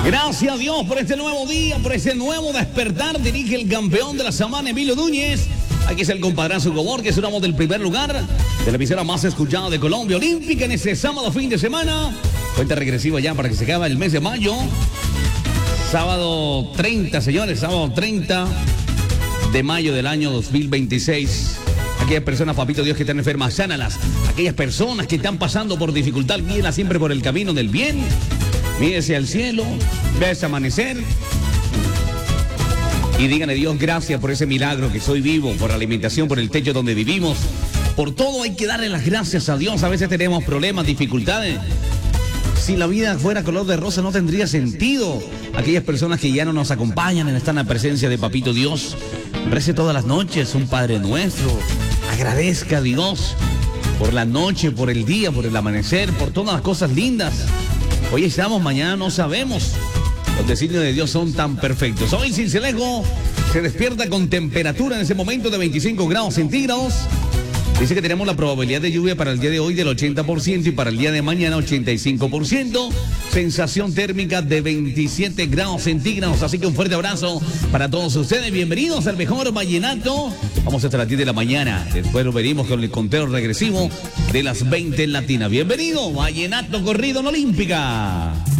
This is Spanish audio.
Gracias a Dios por este nuevo día, por este nuevo despertar. Dirige el campeón de la semana, Emilio Núñez. Aquí es el compadrazo Gobor, que es un amo del primer lugar de la emisora más escuchada de Colombia, Olímpica, en este sábado fin de semana. Cuenta regresiva ya para que se acabe el mes de mayo. Sábado 30, señores, sábado 30 de mayo del año 2026. Aquellas personas, papito Dios, que están enfermas, sánalas. Aquellas personas que están pasando por dificultad, guíenlas siempre por el camino del bien. Mírese al cielo, ve ese amanecer y díganle a Dios gracias por ese milagro que soy vivo, por la alimentación, por el techo donde vivimos. Por todo hay que darle las gracias a Dios. A veces tenemos problemas, dificultades. Si la vida fuera color de rosa no tendría sentido. Aquellas personas que ya no nos acompañan están en la presencia de Papito Dios. Rece todas las noches un Padre Nuestro. Agradezca a Dios por la noche, por el día, por el amanecer, por todas las cosas lindas. Hoy estamos, mañana no sabemos. Los designios de Dios son tan perfectos. Hoy Cincelejo se despierta con temperatura en ese momento de 25 grados centígrados. Dice que tenemos la probabilidad de lluvia para el día de hoy del 80% y para el día de mañana 85%. Sensación térmica de 27 grados centígrados. Así que un fuerte abrazo para todos ustedes. Bienvenidos al mejor vallenato. Vamos hasta las 10 de la mañana. Después nos venimos con el conteo regresivo de las 20 en Latina. Bienvenido, Vallenato Corrido en Olímpica.